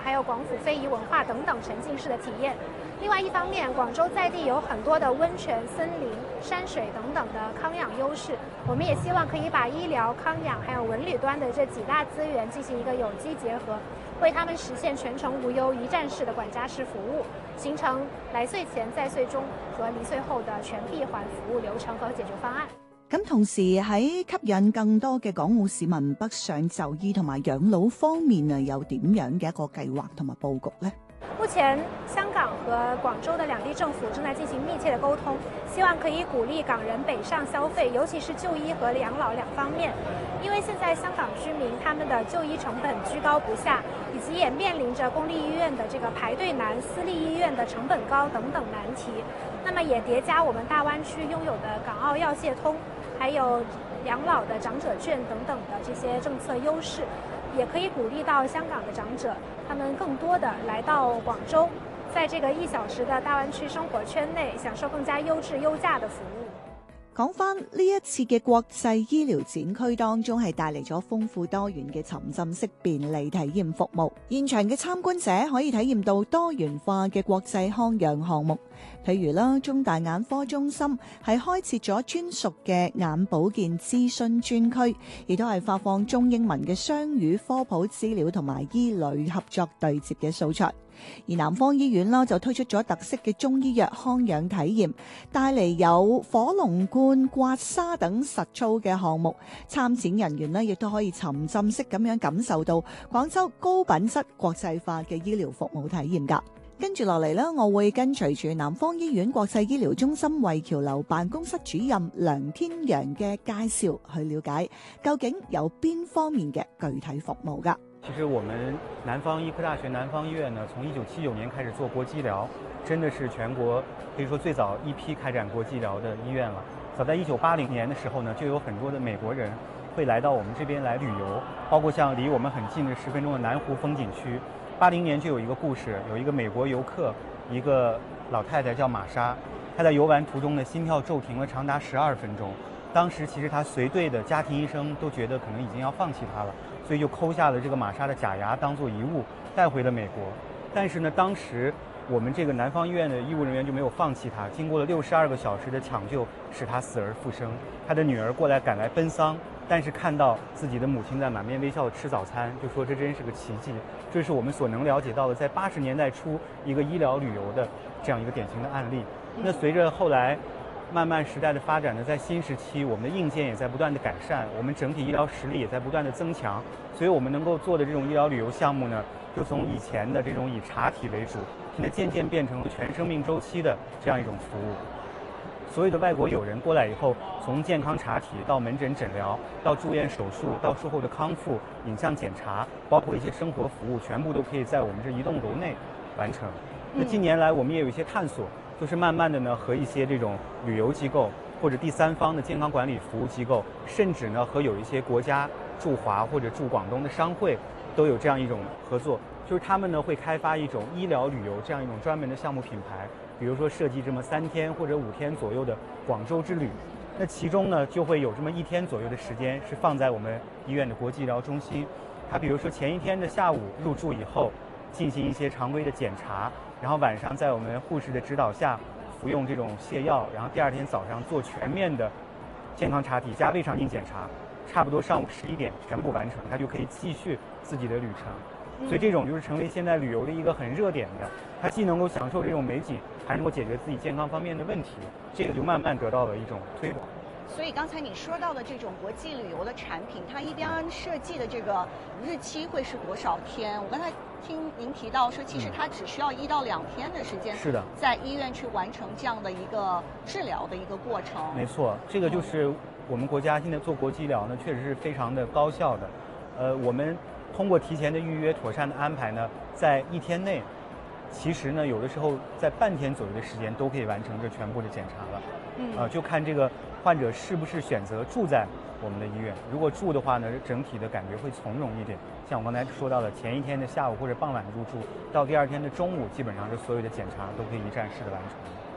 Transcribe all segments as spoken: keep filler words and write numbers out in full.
还有广府非遗文化等等沉浸式的体验。另外一方面，广州在地有很多的温泉、森林、山水等等的康养优势，我们也希望可以把医疗、康养还有文旅端的这几大资源进行一个有机结合，为他们实现全程无忧、一站式的管家式服務，形成來穗前、在穗中和離穗後的全閉環服務流程和解決方案。 咁同時喺吸引更多嘅港澳市民北上就醫同埋養老方面啊，有點樣嘅一個計劃同埋佈局呢？ 目前，香港和廣州的兩地政府正在進行密切的溝通，希望可以鼓勵港人北上消費，尤其是就醫和養老兩方面。因為現在香港居民他們的就醫成本居高不下，以及也面臨着公立醫院的這個排隊難、私立醫院的成本高等等難題。那麼也疊加我們大灣區擁有的港澳藥械通，還有養老的長者券等等的這些政策優勢，也可以鼓勵到香港的長者，他們更多的來到廣州，在這個一小時的大灣區生活圈內，享受更加優質優價的服務。 講翻呢一次嘅國際醫療展區當中，係帶嚟咗豐富多元嘅沉浸式便利體驗服務。現場嘅參觀者可以體驗到多元化嘅國際康養項目，譬如啦，中大眼科中心係開設咗專屬嘅眼保健諮詢專區，亦都係發放中英文嘅雙語科普資料同埋醫旅合作對接嘅素材。而南方醫院啦就推出咗特色嘅中醫藥康養體驗，帶嚟有火龍觀、刮痧等實操嘅項目，參展人員呢亦都可以沉浸式咁樣感受到廣州高品質國際化嘅醫療服務體驗㗎。跟住落嚟呢，我會跟隨住南方醫院國際醫療中心衛橋樓辦公室主任梁天陽嘅介紹，去了解究竟有邊方面嘅具體服務㗎。 其實我們南方醫科大學南方醫院呢，從一九七九年開始做國際醫療，真的是全國可以說最早一批開展國際醫療的醫院了。早在一九八零年的時候呢，就有很多的美國人會來到我們這邊來旅遊，包括像離我們很近的十分鐘的南湖風景區。八零年就有一個故事，有一個美國遊客，一個老太太叫瑪莎，她在遊玩途中呢，心跳驟停了長達十二分鐘。當時其實她隨隊的家庭醫生都覺得可能已經要放棄她了，所以就摳下了這個瑪莎的假牙當做遺物帶回了美國。但是呢，當時我們這個南方醫院的醫務人員就沒有放棄她，經過了六十二個小時的搶救，使她死而復生。她的女兒過來趕來奔喪，但是看到自己的母親在滿面微笑地吃早餐，就說這真是個奇蹟。這是我們所能了解到的在八十年代初一個醫療旅遊的這樣一個典型的案例。那隨着後來慢慢時代的發展呢，在新時期我們的硬件也在不斷的改善，我們整體醫療實力也在不斷的增強，所以我們能夠做的這種醫療旅遊項目呢，就從以前的這種以查體為主，現在漸漸變成了全生命週期的這樣一種服務。所有的外國友人過來以後，從健康查體到門診診療，到住院手術，到術後的康復、影像檢查，包括一些生活服務，全部都可以在我們這一棟樓內完成。那近年來我們也有一些探索，就是慢慢的呢，和一些這種旅遊機構或者第三方的健康管理服務機構，甚至呢和有一些國家駐華或者駐廣東的商會都有這樣一種合作，就是他們呢會開發一種醫療旅遊這樣一種專門的項目品牌，比如說設計這麼三天或者五天左右的廣州之旅，那其中呢就會有這麼一天左右的時間是放在我們醫院的國際醫療中心，它比如說前一天的下午入住以後，進行一些常規的檢查，然後晚上在我們護士的指導下服用這種瀉藥，然後第二天早上做全面的健康查體加胃腸鏡檢查，差不多上午十一點全部完成，他就可以繼續自己的旅程。所以這種就是成為現在旅遊的一個很熱點的，它既能夠享受這種美景，還能夠解決自己健康方面的問題，這個就慢慢得到了一種推廣。 所以剛才你說到的這種國際旅遊的產品，它一般設計的這個日期會是多少天？我剛才聽您提到說，其實它只需要一到兩天的時間，是的，在醫院去完成這樣的一個治療的一個過程。 沒錯，這個就是我們國家現在做國際醫療呢，確實是非常的高效的。呃，我們通過提前的預約、妥善的安排呢，在一天內，其實呢，有的時候在半天左右的時間都可以完成這全部的檢查了。嗯，呃，就看這個患者是不是選擇住在我們的醫院。如果住的話呢，整體的感覺會從容一點。像我剛才說到的，前一天的下午或者傍晚入住，到第二天的中午，基本上是所有的檢查都可以一站式的完成。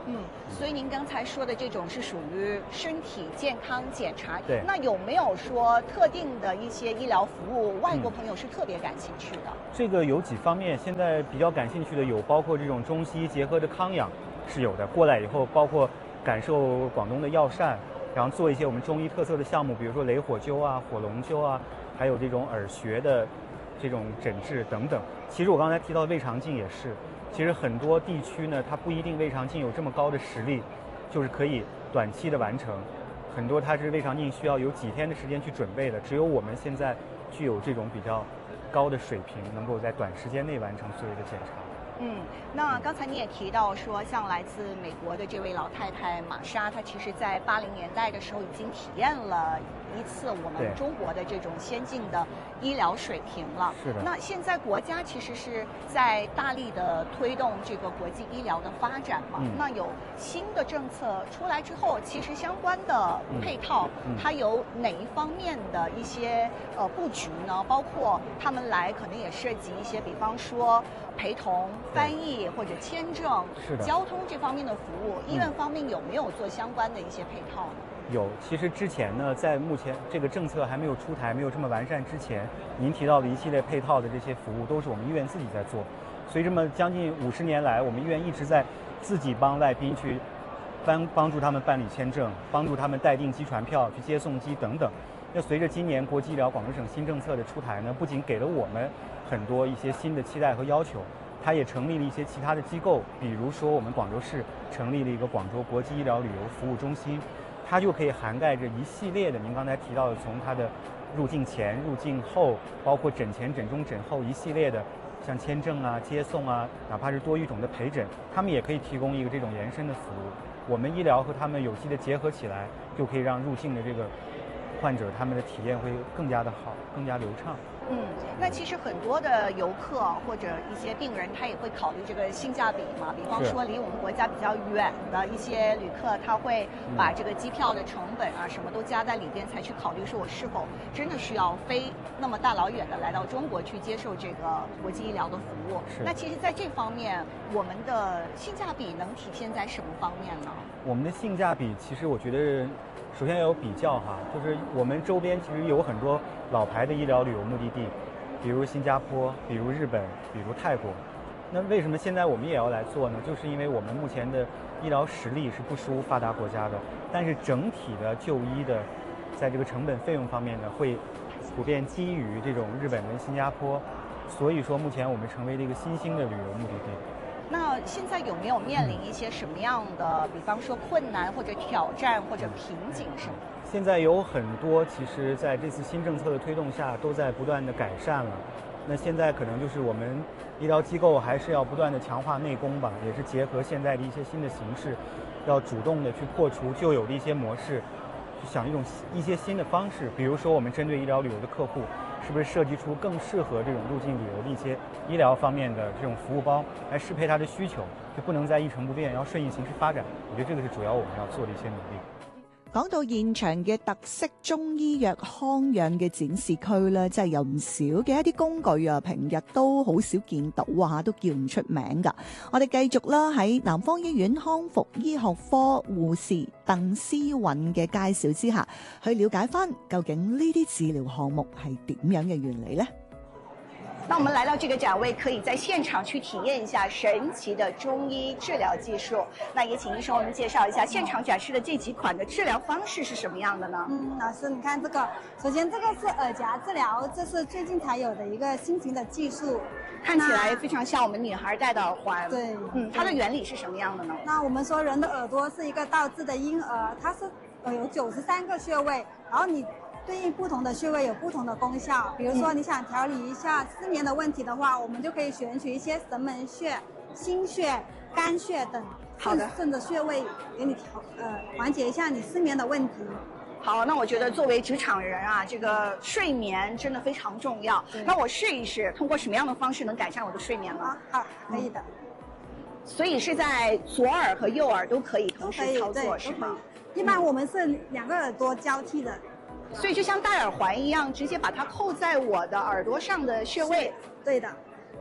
嗯，所以您刚才说的这种是属于身体健康检查。 对。 那有没有说特定的一些医疗服务，外国朋友是特别感兴趣的？嗯、 这个有几方面，现在比较感兴趣的有包括这种中西医结合的康养是有的，过来以后包括感受广东的药膳，然后做一些我们中医特色的项目，比如说雷火灸啊、火龙灸啊，还有这种耳穴的这种诊治等等。其实我刚才提到的胃肠镜也是，其实很多地区呢，它不一定胃肠镜有这么高的实力，就是可以短期的完成。很多它是胃肠镜需要有几天的时间去准备的，只有我们现在具有这种比较高的水平，能够在短时间内完成所有的检查。 嗯，那刚才你也提到说，像来自美国的这位老太太玛莎，她其实在八零年代的时候已经体验了一次我们中国的这种先进的医疗水平了。 是的。 那现在国家其实是在大力的推动这个国际医疗的发展嘛。嗯、那有新的政策出来之后，其实相关的配套，嗯嗯、它有哪一方面的一些呃布局呢？包括他们来可能也涉及一些，比方说陪同、翻译或者签证、交通这方面的服务，医院方面有没有做相关的一些配套呢？ 有，其实之前呢，在目前这个政策还没有出台、没有这么完善之前，您提到的一系列配套的这些服务，都是我们医院自己在做。所以这么将近五十年来，我们医院一直在自己帮外宾去帮帮助他们办理签证，帮助他们待订机船票、去接送机等等。那随着今年国际医疗广东省新政策的出台呢，不仅给了我们很多一些新的期待和要求，它也成立了一些其他的机构，比如说我们广州市成立了一个广州国际医疗旅游服务中心，它就可以涵盖着一系列的您刚才提到的，从它的入境前、入境后，包括诊前、诊中、诊后一系列的，像签证啊、接送啊，哪怕是多语种的陪诊，他们也可以提供一个这种延伸的服务。我们医疗和他们有机的结合起来，就可以让入境的这个患者他们的体验会更加的好，更加流畅。 嗯，那其实很多的游客或者一些病人，他也会考虑这个性价比嘛。比方说，离我们国家比较远的一些旅客，他会把这个机票的成本啊，什么都加在里边，才去考虑说我是否真的需要飞那么大老远的来到中国去接受这个国际医疗的服务。那其实，在这方面，我们的性价比能体现在什么方面呢？ 我们的性价比，其实我觉得。首先要有比较哈，就是我们周边其实有很多老牌的医疗旅游目的地，比如新加坡，比如日本，比如泰国。那为什么现在我们也要来做呢？就是因为我们目前的医疗实力是不输发达国家的，但是整体的就医的，在这个成本费用方面呢，会普遍低于这种日本跟新加坡。所以说，目前我们成为了一个新兴的旅游目的地。 那现在有没有面临一些什么样的，比方说困难或者挑战或者瓶颈什么？ 现在有很多，其实在这次新政策的推动下，都在不断的改善了。那现在可能就是我们医疗机构还是要不断的强化内功吧，也是结合现在的一些新的形式，要主动的去破除旧有的一些模式，去想一种一些新的方式。比如说，我们针对医疗旅游的客户，是不是设计出更适合这种入境旅游的一些医疗方面的这种服务包，来适配他的需求，就不能再一成不变，要顺应形势发展。我觉得这个是主要我们要做的一些努力。 講到現場嘅特色中醫藥康養嘅展示區咧，真係有唔少嘅一啲工具啊，平日都好少見到啊，都叫唔出名㗎。我哋繼續啦，喺南方醫院康復醫學科護士鄧思韻嘅介紹之下，去了解翻究竟呢啲治療項目係點樣嘅原理呢？ 那我们来到这个展位，可以在现场去体验一下神奇的中医治疗技术。那也请医生为我们介绍一下现场展示的这几款的治疗方式是什么样的呢？ 嗯，老师，你看这个，首先这个是耳夹治疗，这是最近才有的一个新型的技术， 看起来非常像我们女孩戴的耳环。 对， 嗯，它的原理是什么样的呢？ 那我们说人的耳朵是一个倒置的婴儿，它是呃有九十三个穴位，然后你对应不同的穴位有不同的功效。比如说你想调理一下失眠的问题的话，我们就可以选取一些神门穴、心穴、肝穴等， 好的， 顺着穴位给你调呃缓解一下你失眠的问题。 好，那我觉得作为职场人啊，这个睡眠真的非常重要。那我试一试，通过什么样的方式能改善我的睡眠呢？ 好，可以的。 所以是在左耳和右耳都可以同时操作，是吗？ 一般我们是两个耳朵交替的。 所以就像戴耳环一样，直接把它扣在我的耳朵上的穴位。 对的。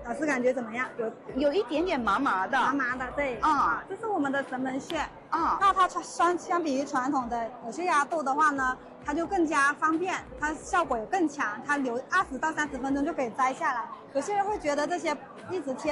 老师感觉怎么样？ 有有一点点麻麻的， 麻麻的，对。啊，这是我们的神门穴啊。那它相相比于传统的有穴压豆的话呢，它就更加方便，它效果也更强，它留二十到三十分钟就可以摘下来。有些人会觉得这些一直贴